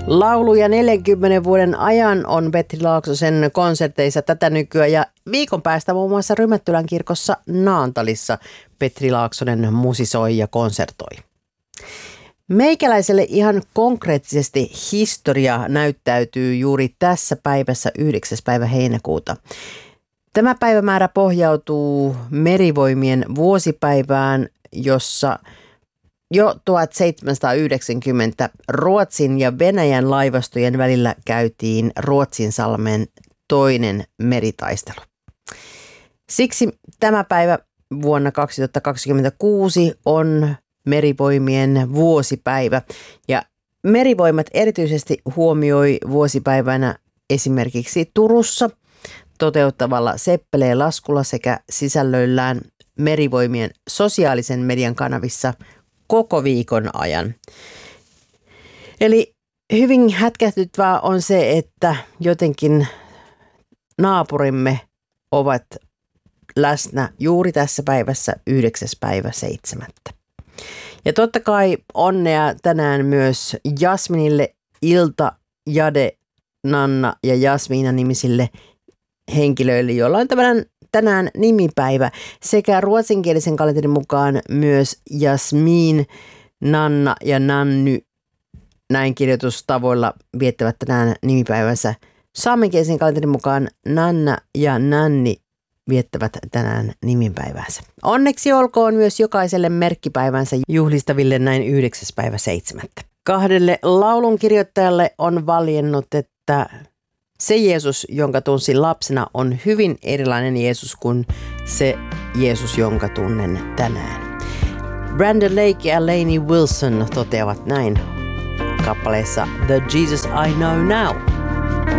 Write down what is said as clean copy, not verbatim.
Lauluja 40 vuoden ajan on Petri Laaksosen konserteissa tätä nykyään ja viikon päästä muun muassa Rymättylän kirkossa Naantalissa Petri Laaksonen musisoi ja konsertoi. Meikäläiselle ihan konkreettisesti historia näyttäytyy juuri tässä päivässä 9. päivä heinäkuuta. Tämä päivämäärä pohjautuu Merivoimien vuosipäivään, jossa jo 1790 Ruotsin ja Venäjän laivastojen välillä käytiin Ruotsinsalmen toinen meritaistelu. Siksi tämä päivä vuonna 2026 on Merivoimien vuosipäivä ja Merivoimat erityisesti huomioi vuosipäivänä esimerkiksi Turussa toteuttavalla Seppeleen-laskulla sekä sisällöillään Merivoimien sosiaalisen median kanavissa koko viikon ajan. Eli hyvin hätkähdyttävää on se, että jotenkin naapurimme ovat läsnä juuri tässä päivässä 9. päivä 7. Ja totta kai onnea tänään myös Jasminille, Ilta, Jade, Nanna ja Jasmiina nimisille henkilöille, joilla on tänään nimipäivä. Sekä ruotsinkielisen kalenterin mukaan myös Jasmin, Nanna ja Nanny näin kirjoitustavoilla viettävät tänään nimipäivänsä. Saamenkielisen kalenterin mukaan Nanna ja Nanni viettävät tänään nimipäivänsä. Onneksi olkoon myös jokaiselle merkkipäivänsä juhlistaville näin 9. päivä 7. Kahdelle laulun kirjoittajalle on valjennut, että se Jeesus, jonka tunsin lapsena, on hyvin erilainen Jeesus kuin se Jeesus, jonka tunnen tänään. Brandon Lake ja Lainey Wilson toteavat näin kappaleessa The Jesus I Know Now.